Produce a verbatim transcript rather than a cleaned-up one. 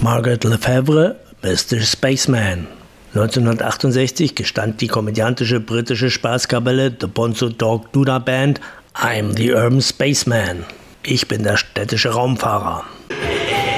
Margaret Lefevre, Mister Spaceman. neunzehnhundertachtundsechzig gestand die komödiantische britische Spaßkapelle The Bonzo Dog Duda Band I'm the Urban Spaceman. Ich bin der städtische Raumfahrer.